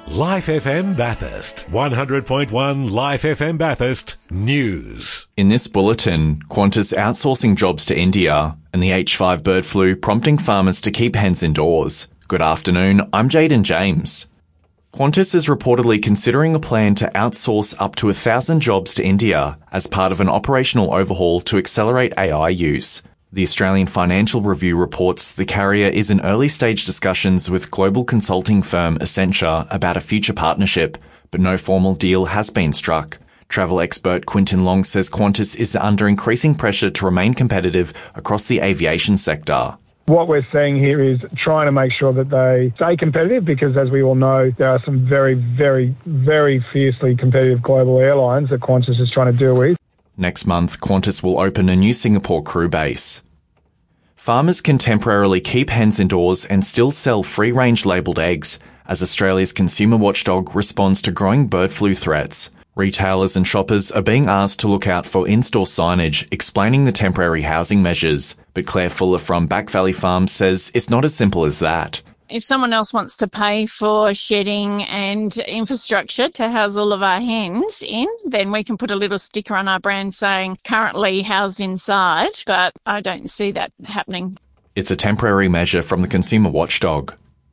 Life FM Bathurst. 100.1 Life FM Bathurst News. In this bulletin, Qantas outsourcing jobs to India and the H5 bird flu prompting farmers to keep hens indoors. Good afternoon, I'm Jaden James. Qantas is reportedly considering a plan to outsource up to 1,000 jobs to India as part of an operational overhaul to accelerate AI use. The Australian Financial Review reports the carrier is in early stage discussions with global consulting firm Accenture about a future partnership, but no formal deal has been struck. Travel expert Quinton Long says Qantas is under increasing pressure to remain competitive across the aviation sector. What we're seeing here is trying to make sure that they stay competitive because, as we all know, there are some very, very, very fiercely competitive global airlines that Qantas is trying to deal with. Next month, Qantas will open a new Singapore crew base. Farmers can temporarily keep hens indoors and still sell free-range labelled eggs as Australia's consumer watchdog responds to growing bird flu threats. Retailers and shoppers are being asked to look out for in-store signage explaining the temporary housing measures, but Claire Fuller from Back Valley Farm says it's not as simple as that. If someone else wants to pay for shedding and infrastructure to house all of our hens in, then we can put a little sticker on our brand saying currently housed inside, but I don't see that happening. It's a temporary measure from the consumer watchdog.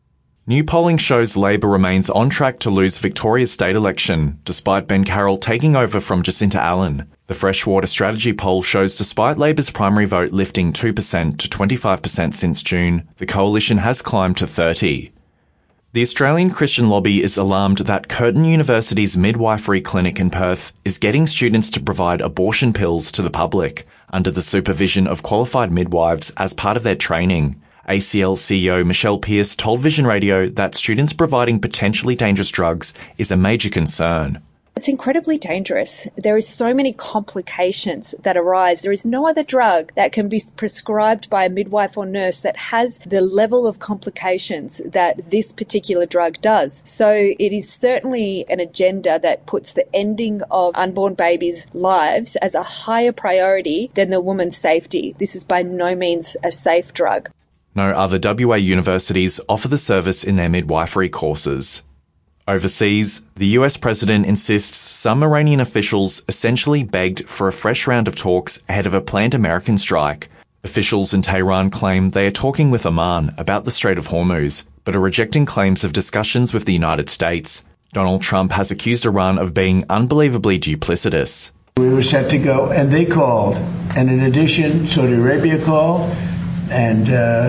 New polling shows Labor remains on track to lose Victoria's state election, despite Ben Carroll taking over from Jacinta Allen. The Freshwater Strategy poll shows despite Labor's primary vote lifting 2% to 25% since June, the coalition has climbed to 30%. The Australian Christian Lobby is alarmed that Curtin University's midwifery clinic in Perth is getting students to provide abortion pills to the public under the supervision of qualified midwives as part of their training. ACL CEO Michelle Pearce told Vision Radio that students providing potentially dangerous drugs is a major concern. It's incredibly dangerous. There are so many complications that arise. There is no other drug that can be prescribed by a midwife or nurse that has the level of complications that this particular drug does. So it is certainly an agenda that puts the ending of unborn babies' lives as a higher priority than the woman's safety. This is by no means a safe drug. No other WA universities offer the service in their midwifery courses. Overseas, the US president insists some Iranian officials essentially begged for a fresh round of talks ahead of a planned American strike. Officials in Tehran claim they are talking with Oman about the Strait of Hormuz, but are rejecting claims of discussions with the United States. Donald Trump has accused Iran of being unbelievably duplicitous. We were set to go, and they called. And in addition, Saudi Arabia called, and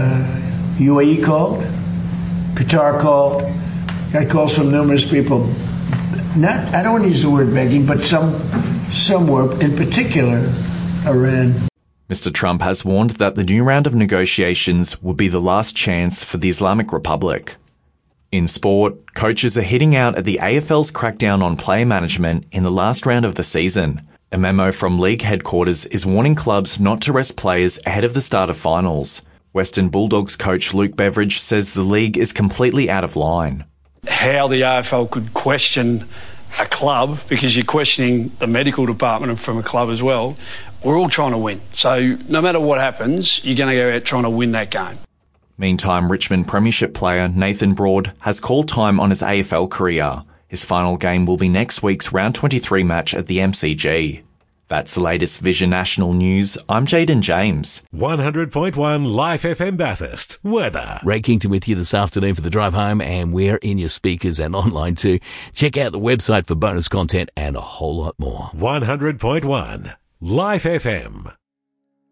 UAE called, Qatar called. Got calls from numerous people. I don't want to use the word begging, but some were, in particular, Iran. Mr. Trump has warned that the new round of negotiations would be the last chance for the Islamic Republic. In sport, coaches are hitting out at the AFL's crackdown on player management in the last round of the season. A memo from league headquarters is warning clubs not to rest players ahead of the start of finals. Western Bulldogs coach Luke Beveridge says the league is completely out of line. How the AFL could question a club, because you're questioning the medical department from a club as well. We're all trying to win. So no matter what happens, you're going to go out trying to win that game. Meantime, Richmond Premiership player Nathan Broad has called time on his AFL career. His final game will be next week's Round 23 match at the MCG. That's the latest Vision National News. I'm Jaden James. 100.1 Life FM Bathurst. Weather. Ray Kington with you this afternoon for the drive home, and we're in your speakers and online too. Check out the website for bonus content and a whole lot more. 100.1 Life FM.